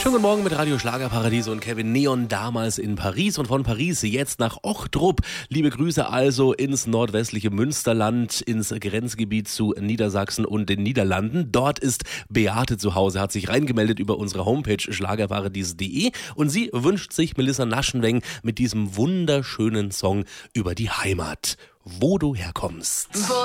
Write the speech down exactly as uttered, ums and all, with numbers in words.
Schönen guten Morgen mit Radio Schlagerparadies und Kevin Neon, damals in Paris und von Paris jetzt nach Ochtrup. Liebe Grüße also ins nordwestliche Münsterland, ins Grenzgebiet zu Niedersachsen und den Niederlanden. Dort ist Beate zu Hause, hat sich reingemeldet über unsere Homepage schlagerparadies punkt de und sie wünscht sich Melissa Naschenweng mit diesem wunderschönen Song über die Heimat, wo du herkommst. Wo